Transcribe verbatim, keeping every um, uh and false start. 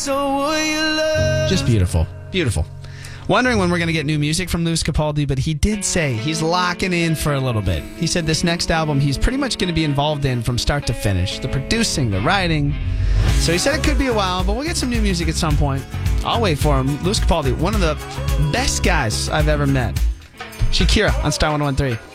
So will you love? Just beautiful. Beautiful. Wondering when we're going to get new music from Lewis Capaldi, but he did say he's locking in for a little bit. He said this next album he's pretty much going to be involved in from start to finish. The producing, the writing. So he said it could be a while, but we'll get some new music at some point. I'll wait for him. Lewis Capaldi, one of the best guys I've ever met. Shakira on Star one oh one three.